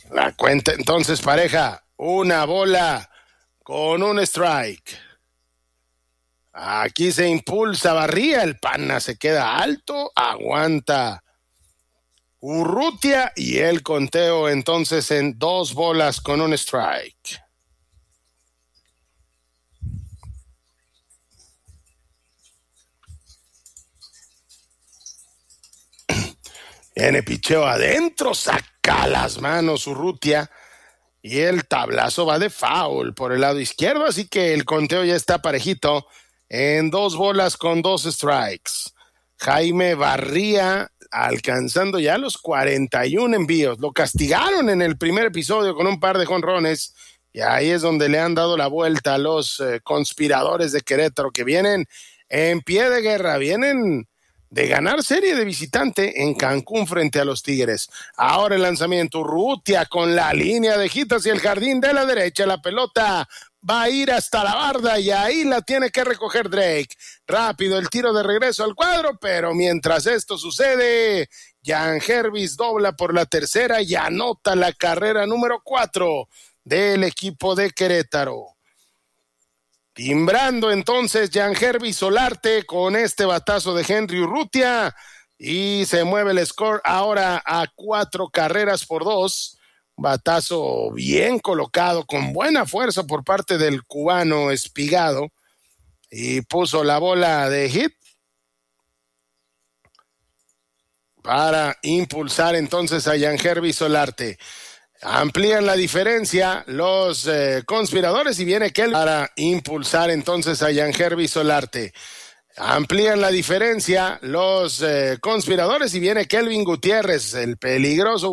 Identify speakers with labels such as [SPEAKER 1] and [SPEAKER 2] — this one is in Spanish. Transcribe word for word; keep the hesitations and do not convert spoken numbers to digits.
[SPEAKER 1] La cuenta entonces, pareja, una bola con un strike. Aquí se impulsa Barría, el pana se queda alto, aguanta Urrutia y el conteo entonces en dos bolas con un strike. Viene picheo adentro, saca las manos Urrutia y el tablazo va de foul por el lado izquierdo, así que el conteo ya está parejito en dos bolas con dos strikes. Jaime Barría alcanzando ya los cuarenta y uno envíos. Lo castigaron en el primer episodio con un par de jonrones y ahí es donde le han dado la vuelta a los eh, conspiradores de Querétaro, que vienen en pie de guerra, vienen de ganar serie de visitante en Cancún frente a los Tigres. Ahora el lanzamiento, Urrutia con la línea de hit hacia el jardín de la derecha, la pelota va a ir hasta la barda y ahí la tiene que recoger Drake. Rápido el tiro de regreso al cuadro, pero mientras esto sucede, Jan Hervis dobla por la tercera y anota la carrera número cuatro del equipo de Querétaro. Timbrando entonces Jan Hervis Solarte con este batazo de Henry Urrutia y se mueve el score ahora a cuatro carreras por dos. Batazo bien colocado, con buena fuerza por parte del cubano Espigado, y puso la bola de hit para impulsar entonces a Jan Hervis Solarte. Amplían la diferencia los eh, conspiradores y viene Kelvin para impulsar entonces a Jan Hervis Solarte. Amplían la diferencia los eh, conspiradores y viene Kelvin Gutiérrez, el peligroso